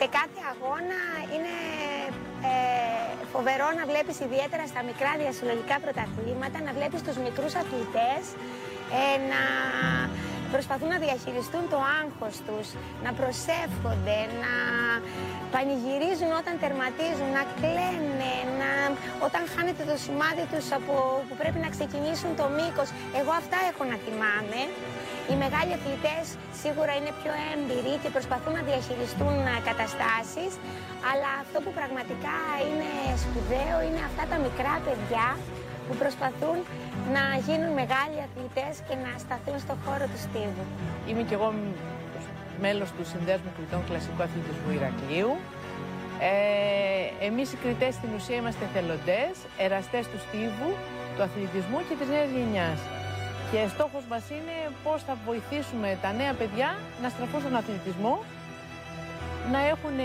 σε κάθε αγώνα είναι φοβερό να βλέπεις, ιδιαίτερα στα μικρά διασυλλογικά πρωταθλήματα, να βλέπεις τους μικρούς αθλητές να προσπαθούν να διαχειριστούν το άγχος τους, να προσεύχονται, να πανηγυρίζουν όταν τερματίζουν, να κλαίνε, όταν χάνεται το σημάδι τους που πρέπει να ξεκινήσουν το μήκος. Εγώ αυτά έχω να θυμάμαι. Οι μεγάλοι αθλητές σίγουρα είναι πιο έμπειροι και προσπαθούν να διαχειριστούν καταστάσεις, αλλά αυτό που πραγματικά είναι σπουδαίο είναι αυτά τα μικρά παιδιά που προσπαθούν να γίνουν μεγάλοι αθλητές και να σταθούν στον χώρο του στίβου. Είμαι κι εγώ μέλος του Συνδέσμου Κριτών Κλασικού Αθλητισμού Ηρακλείου. Εμείς οι κριτές στην ουσία είμαστε εθελοντές, εραστές του στίβου, του αθλητισμού και της νέας γενιάς. Και στόχος μας είναι πώς θα βοηθήσουμε τα νέα παιδιά να στραφούν στον αθλητισμό, να έχουν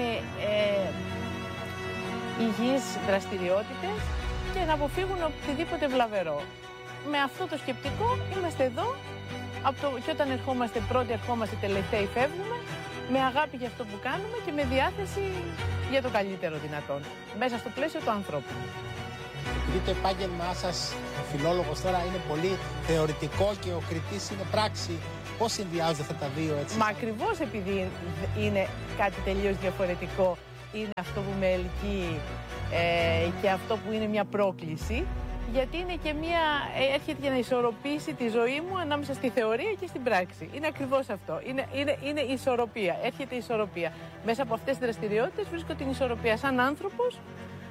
υγιείς δραστηριότητες και να αποφύγουν οτιδήποτε βλαβερό. Με αυτό το σκεπτικό είμαστε εδώ και όταν ερχόμαστε πρώτοι, ερχόμαστε τελευταίοι, φεύγουμε με αγάπη για αυτό που κάνουμε και με διάθεση για το καλύτερο δυνατόν, μέσα στο πλαίσιο του ανθρώπου. Επειδή το επάγγελμά σας, ο φιλόλογος τώρα, είναι πολύ θεωρητικό και ο κριτής είναι πράξη, πώς συνδυάζονται αυτά τα δύο έτσι? Μα ακριβώς επειδή είναι κάτι τελείως διαφορετικό, είναι αυτό που με ελκύει και αυτό που είναι μια πρόκληση, γιατί είναι και έρχεται για να ισορροπήσει τη ζωή μου ανάμεσα στη θεωρία και στην πράξη. Είναι ακριβώς αυτό. Είναι ισορροπία. Έρχεται η ισορροπία. Μέσα από αυτές τις δραστηριότητες βρίσκω την ισορροπία σαν άνθρωπος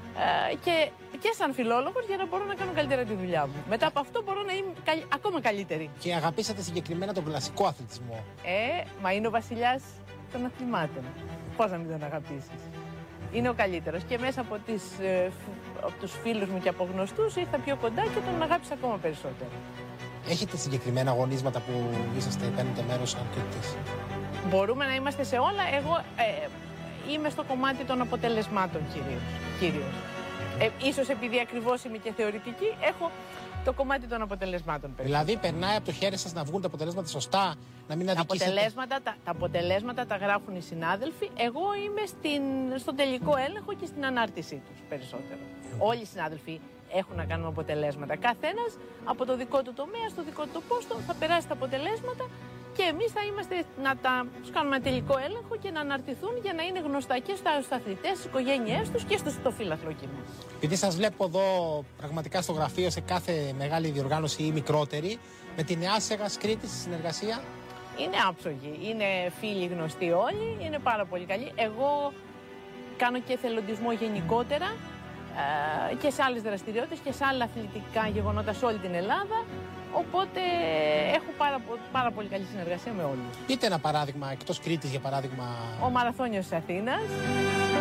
και σαν φιλόλογος, για να μπορώ να κάνω καλύτερα τη δουλειά μου. Μετά από αυτό μπορώ να είμαι ακόμα καλύτερη. Και αγαπήσατε συγκεκριμένα τον κλασικό αθλητισμό. Μα είναι ο βασιλιάς των αθλημάτων. Πώς να μην τον αγαπήσεις? Είναι ο καλύτερος και μέσα από τους φίλους μου και από γνωστούς ήρθα πιο κοντά και τον αγάπησα ακόμα περισσότερο. Έχετε συγκεκριμένα αγωνίσματα που παίρνετε μέρος σαν κριτής? Μπορούμε να είμαστε σε όλα. Εγώ είμαι στο κομμάτι των αποτελεσμάτων κυρίως. Ίσως επειδή ακριβώς είμαι και θεωρητική, έχω το κομμάτι των αποτελεσμάτων. Δηλαδή περνάει από το χέρι σας να βγουν τα αποτελέσματα σωστά, να μην αδικήσετε? Τα αποτελέσματα τα γράφουν οι συνάδελφοι. Εγώ είμαι στον τελικό έλεγχο και στην ανάρτησή τους περισσότερο. Όλοι οι συνάδελφοι έχουν να κάνουν αποτελέσματα. Καθένας από το δικό του τομέα, στο δικό του πόστο, θα περάσει τα αποτελέσματα και εμείς θα είμαστε τους κάνουμε ένα τελικό έλεγχο και να αναρτηθούν για να είναι γνωστά και στους αθλητές, στις οικογένειές τους και στο φύλαθλο κοινό. Επειδή σας βλέπω εδώ πραγματικά στο γραφείο σε κάθε μεγάλη διοργάνωση ή μικρότερη, με τη Νεά Σέγας Κρήτης στη συνεργασία? Είναι άψογοι, είναι φίλοι γνωστοί όλοι, είναι πάρα πολύ καλοί. Εγώ κάνω και εθελοντισμό γενικότερα και σε άλλες δραστηριότητες και σε άλλα αθλητικά γεγονότα σε όλη την Ελλάδα. Οπότε έχω πάρα πολύ καλή συνεργασία με όλους. Πείτε ένα παράδειγμα, εκτός Κρήτης για παράδειγμα. Ο Μαραθώνιος της Αθήνας.